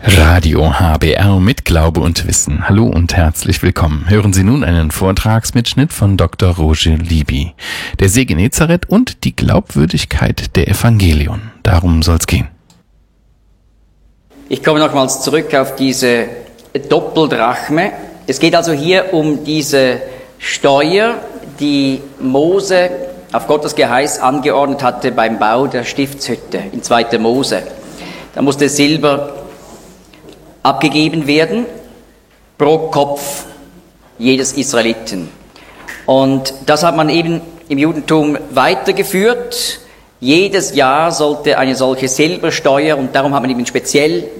Radio HBR mit Glaube und Wissen. Hallo und herzlich willkommen. Hören Sie nun einen Vortragsmitschnitt von Dr. Roger Libby. Der See Genezareth und die Glaubwürdigkeit der Evangelien. Darum soll's gehen. Ich komme nochmals zurück auf diese Doppeldrachme. Es geht also hier um diese Steuer, die Mose auf Gottes Geheiß angeordnet hatte beim Bau der Stiftshütte in 2. Mose. Da musste Silber abgegeben werden pro Kopf jedes Israeliten. Und das hat man eben im Judentum weitergeführt. Jedes Jahr sollte eine solche Silbersteuer, und darum hat man eben speziell